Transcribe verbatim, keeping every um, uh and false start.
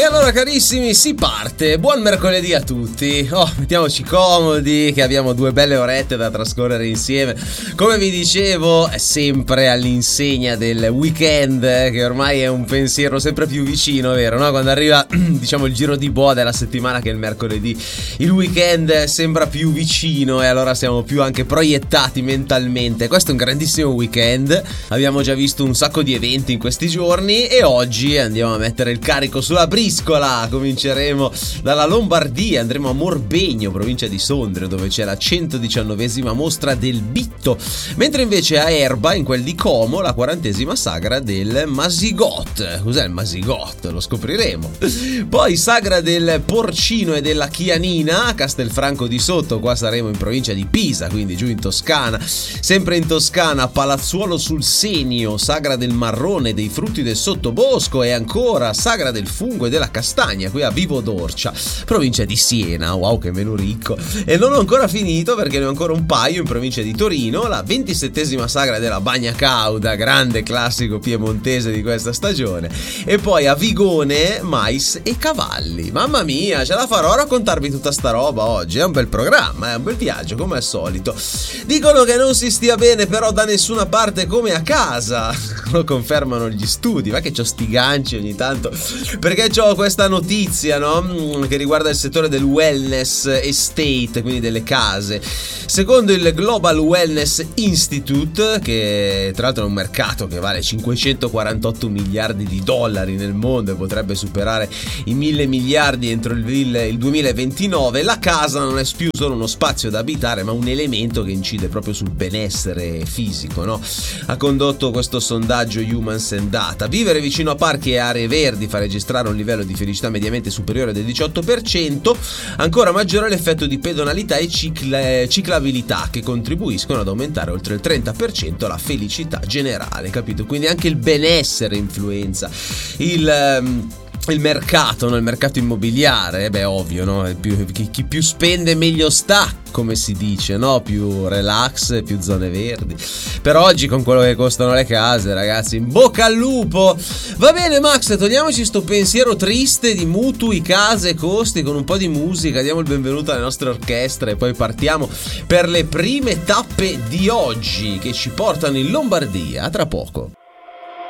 E allora carissimi, si parte. Buon mercoledì a tutti. Oh, mettiamoci comodi che abbiamo due belle orette da trascorrere insieme. Come vi dicevo, è sempre all'insegna del weekend, che ormai è un pensiero sempre più vicino, vero? No? Quando arriva, diciamo, il giro di boa della settimana, che è il mercoledì, il weekend sembra più vicino e allora siamo più anche proiettati mentalmente. Questo è un grandissimo weekend. Abbiamo già visto un sacco di eventi in questi giorni e oggi andiamo a mettere il carico sulla briscola. Cominceremo dalla Lombardia, andremo a Morbegno, provincia di Sondrio, dove c'è la centodiciannovesima mostra del Bitto, mentre invece a Erba, in quel di Como, la quarantesima sagra del Masigot. Cos'è il Masigot? Lo scopriremo. Poi sagra del porcino e della chianina a Castelfranco di Sotto, qua saremo in provincia di Pisa, quindi giù in Toscana. Sempre in Toscana, Palazzuolo sul Senio, sagra del marrone, dei frutti del sottobosco, e ancora sagra del fungo e della castagna qui a Vivo d'Orcia, provincia di Siena. Wow, che menù ricco! E non ho ancora finito, perché ne ho ancora un paio in provincia di Torino, la ventisettesima sagra della Bagna Cauda, grande classico piemontese di questa stagione, e poi a Vigone mais e cavalli. Mamma mia, ce la farò a raccontarvi tutta sta roba oggi. È un bel programma, è un bel viaggio come al solito. Dicono che non si stia bene però da nessuna parte come a casa, lo confermano gli studi. Ma che c'ho sti ganci ogni tanto, perché c'ho questa notizia, no? Che riguarda il settore del wellness estate, quindi delle case. Secondo il Global Wellness Institute, che tra l'altro è un mercato che vale cinquecentoquarantotto miliardi di dollari nel mondo e potrebbe superare i mille miliardi entro il, il duemilaventinove, la casa non è più solo uno spazio da abitare, ma un elemento che incide proprio sul benessere fisico, no? Ha condotto questo sondaggio Humans and Data. Vivere vicino a parchi e aree verdi fa registrare un livello di felicità mediamente superiore del diciotto per cento, ancora maggiore l'effetto di pedonalità e cicla- ciclabilità, che contribuiscono ad aumentare oltre il trenta per cento la felicità generale, capito? Quindi anche il benessere influenza il... Um, il mercato, no? Il mercato immobiliare, beh, ovvio, no? Più, chi, chi più spende meglio sta, come si dice, no? Più relax, più zone verdi. Per oggi, con quello che costano le case, ragazzi, in bocca al lupo. Va bene, Max, togliamoci sto pensiero triste di mutui, case, costi, con un po' di musica. Diamo il benvenuto alle nostre orchestre e poi partiamo per le prime tappe di oggi, che ci portano in Lombardia. A tra poco.